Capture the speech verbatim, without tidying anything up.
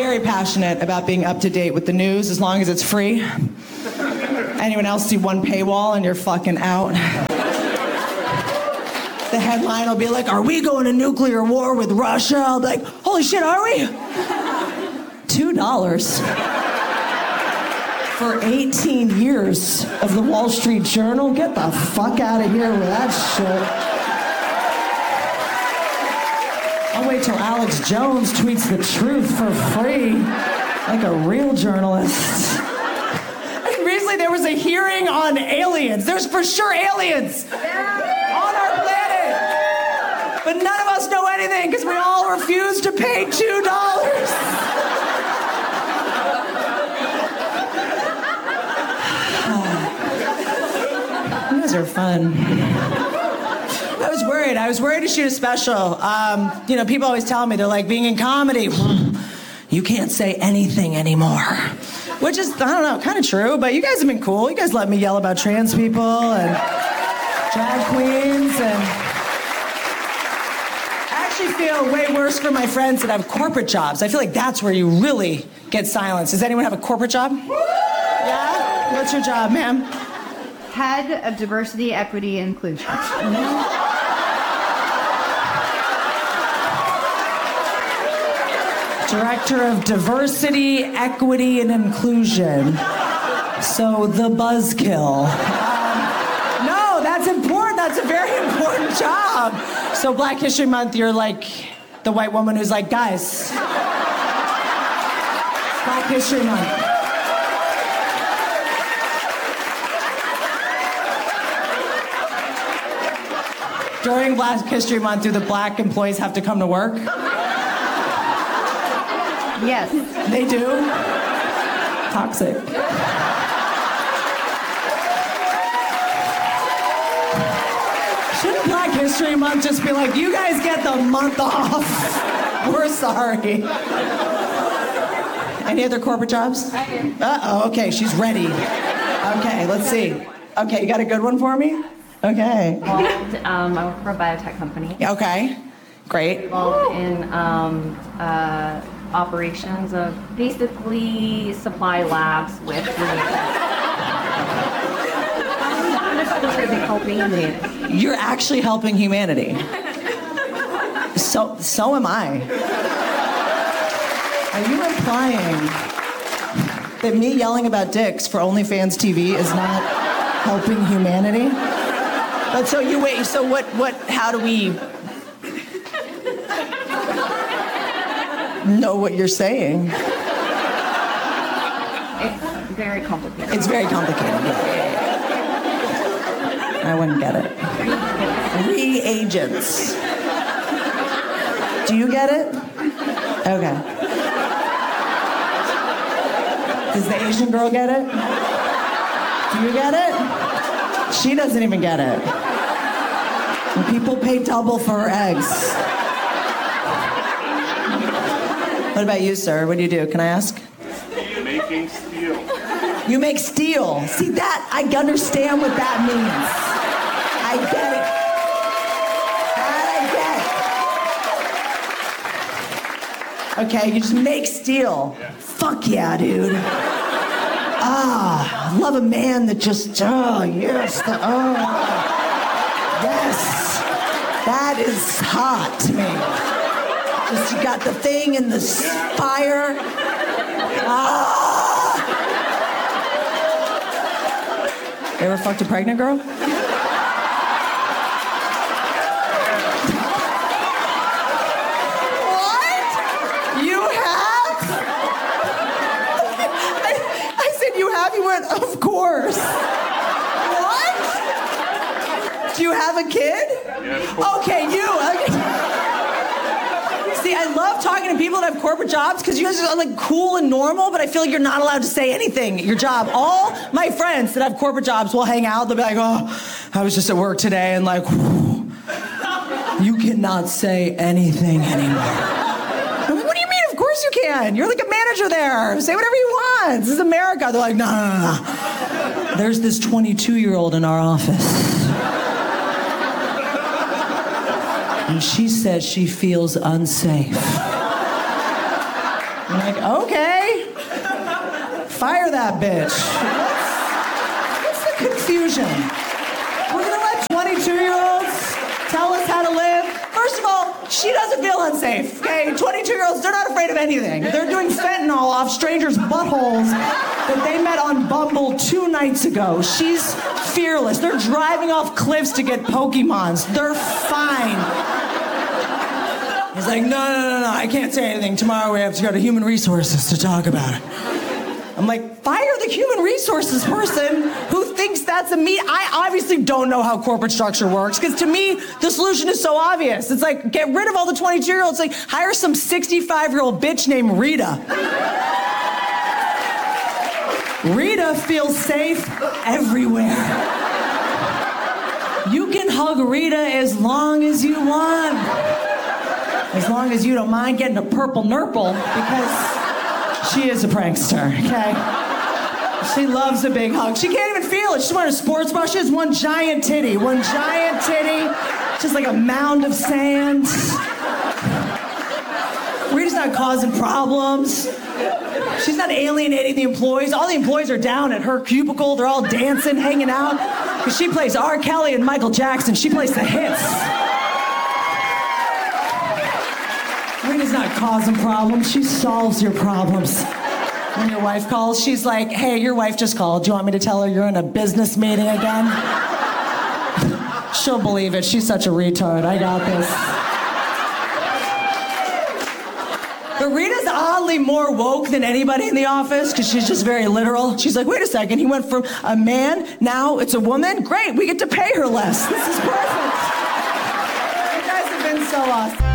very passionate about being up to date with the news as long as it's free. Anyone else see one paywall and you're fucking out? The headline will be like, are we going to nuclear war with Russia? I'll be like, holy shit, are we? Two dollars for eighteen years of the Wall Street Journal? Get the fuck out of here with that shit. I'll wait till Alex Jones tweets the truth for free, like a real journalist. And recently there was a hearing on aliens. There's for sure aliens on our planet. But none of us know anything because we all refuse to pay two dollars. You guys are fun. I was worried. I was worried to shoot a special. Um, you know, people always tell me, they're like, being in comedy, you can't say anything anymore. Which is, I don't know, kind of true, but you guys have been cool. You guys let me yell about trans people and drag queens, and I actually feel way worse for my friends that have corporate jobs. I feel like that's where you really get silenced. Does anyone have a corporate job? Yeah? What's your job, ma'am? Head of Diversity, Equity, and Inclusion. Director of Diversity, Equity, and Inclusion. So, the buzzkill. Um, no, that's important. That's a very important job. So, Black History Month, you're like the white woman who's like, guys, Black History Month. During Black History Month, do the black employees have to come to work? Yes. They do? Toxic. Shouldn't Black History Month just be like, you guys get the month off? We're sorry. Any other corporate jobs? I do. Uh-oh, okay, she's ready. Okay, let's see. Okay, you got a good one for me? Okay. Involved, um, I work for a biotech company. Okay, great. Involved in um, uh, operations of basically supply labs with helping humanity. You're actually helping humanity. So, so am I. Are you implying that me yelling about dicks for OnlyFans T V is not helping humanity? But so you wait, so what, what, how do we know what you're saying? It's very complicated. It's very complicated. I wouldn't get it. Reagents. Do you get it? Okay. Does the Asian girl get it? Do you get it? She doesn't even get it. And people pay double for her eggs. What about you, sir? What do you do? Can I ask? Making steel. You make steel. See that? I understand what that means. I get it. That I get. Okay, you just make steel. Yeah. Fuck yeah, dude. Ah, I love a man that just, oh, yes, the, oh. Yes. That is hot to me. Just you got the thing and the fire. Ah. You ever fucked a pregnant girl? What? You have? I, I said you have? You went, of course. What? Do you have a kid? Yes. Okay, you. Okay. See, I love talking to people that have corporate jobs because you guys are like cool and normal, but I feel like you're not allowed to say anything at your job. All my friends that have corporate jobs will hang out. They'll be like, oh, I was just at work today, and like, whew, you cannot say anything anymore. I'm like, what do you mean? Of course you can. You're like a manager there. Say whatever you want. This is America. They're like, no, no, no, no. There's this twenty-two-year-old in our office. And she says she feels unsafe. I'm like, okay. Fire that bitch. What's, what's the confusion? We're gonna let twenty-two-year-olds tell us how to live? First of all, she doesn't feel unsafe, okay? twenty-two-year-olds, they're not afraid of anything. They're doing fentanyl off strangers' buttholes that they met on Bumble two nights ago. She's fearless. They're driving off cliffs to get Pokemons. They're fine. He's like, no, no, no, no, I can't say anything. Tomorrow we have to go to Human Resources to talk about it. I'm like, fire the human resources person who thinks that's a me. I obviously don't know how corporate structure works, because to me, the solution is so obvious. It's like, get rid of all the twenty-two-year-olds. Like, hire some sixty-five-year-old bitch named Rita. Rita feels safe everywhere. You can hug Rita as long as you want. As long as you don't mind getting a purple nurple, because she is a prankster, okay? She loves a big hug. She can't even feel it. She's wearing a sports bra. She has one giant titty. One giant titty. Just like a mound of sand. Rita's not causing problems. She's not alienating the employees. All the employees are down at her cubicle. They're all dancing, hanging out. Because she plays R. Kelly and Michael Jackson. She plays the hits. Rita's not causing problems. She solves your problems. When your wife calls, she's like, hey, your wife just called. Do you want me to tell her you're in a business meeting again? She'll believe it. She's such a retard. I got this. But Rita's oddly more woke than anybody in the office, because she's just very literal. She's like, wait a second, he went from a man, now it's a woman? Great, we get to pay her less. This is perfect. You guys have been so awesome.